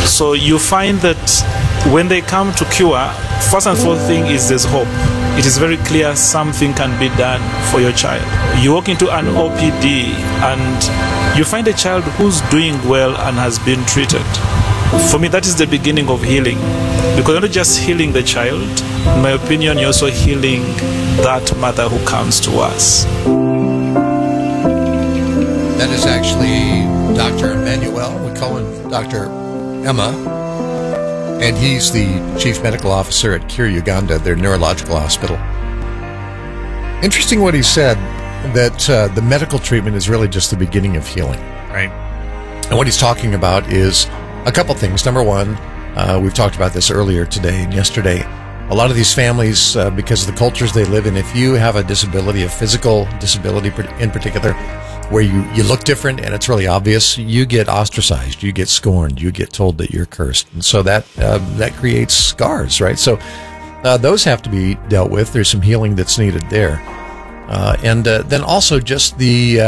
So you find that when they come to cure, first and foremost thing is there's hope. It is very clear something can be done for your child. You walk into an OPD and you find a child who's doing well and has been treated. For me, that is the beginning of healing. Because you're not just healing the child, in my opinion, you're also healing that mother who comes to us. That is actually Dr. Emmanuel. We call him Dr. Emma. And he's the chief medical officer at Cure Uganda, their neurological hospital. Interesting what he said, that the medical treatment is really just the beginning of healing. Right. And what he's talking about is a couple things. Number one, we've talked about this earlier today and yesterday. A lot of these families, because of the cultures they live in, if you have a disability, a physical disability in particular, where you look different and it's really obvious, you get ostracized, you get scorned, you get told that you're cursed. And so that creates scars, right? So those have to be dealt with. There's some healing that's needed there. And then also just the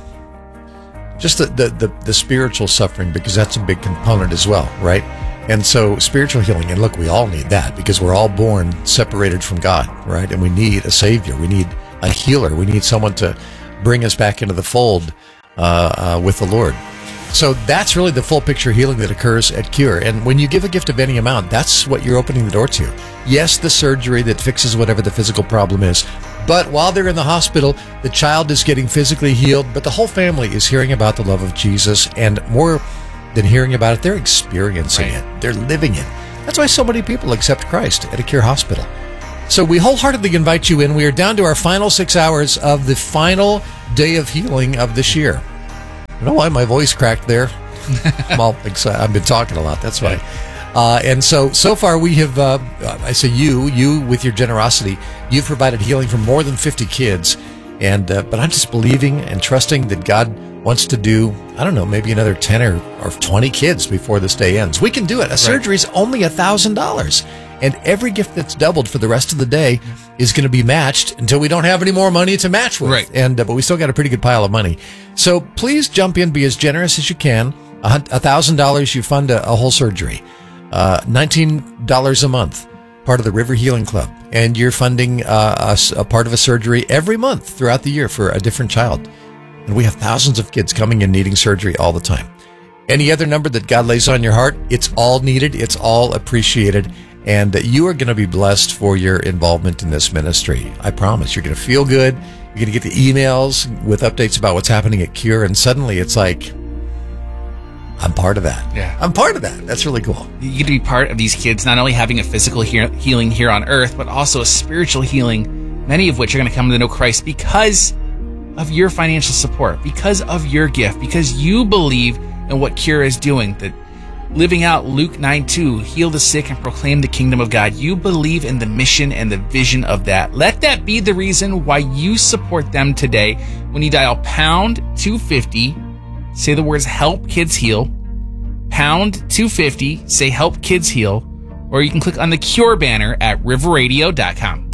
spiritual suffering, because that's a big component as well, right? And so spiritual healing, and look, we all need that because we're all born separated from God, right? And we need a savior. We need a healer. We need someone to bring us back into the fold with the Lord. So that's really the full picture healing that occurs at Cure. And when you give a gift of any amount, that's what you're opening the door to. Yes, the surgery that fixes whatever the physical problem is. But while they're in the hospital, the child is getting physically healed, but the whole family is hearing about the love of Jesus, and more than hearing about it, they're experiencing it. They're living it. That's why so many people accept Christ at a Cure hospital. So we wholeheartedly invite you in. We are down to our final 6 hours of the final day of healing of this year. I don't know why my voice cracked there. Well, I've been talking a lot. That's why. And so far we have, I say you with your generosity, you've provided healing for more than 50 kids. And but I'm just believing and trusting that God wants to do, I don't know, maybe another 10 or 20 kids before this day ends. We can do it. A surgery is only $1,000. And every gift that's doubled for the rest of the day is going to be matched until we don't have any more money to match with. Right. And but we still got a pretty good pile of money. So please jump in, be as generous as you can. $1,000, you fund a whole surgery. $19 a month, part of the River Healing Club. And you're funding a part of a surgery every month throughout the year for a different child. And we have thousands of kids coming in needing surgery all the time. Any other number that God lays on your heart, it's all needed, it's all appreciated. And you are going to be blessed for your involvement in this ministry. I promise. You're going to feel good. You're going to get the emails with updates about what's happening at Cure. And suddenly it's like, I'm part of that. Yeah. I'm part of that. That's really cool. You get to be part of these kids not only having a physical healing here on earth, but also a spiritual healing, many of which are going to come to know Christ because of your financial support, because of your gift, because you believe in what Cure is doing, that living out Luke 9:2, heal the sick and proclaim the kingdom of God. You believe in the mission and the vision of that. Let that be the reason why you support them today. When you dial pound 250, say the words help kids heal, pound 250, say help kids heal, or you can click on the Cure banner at riverradio.com.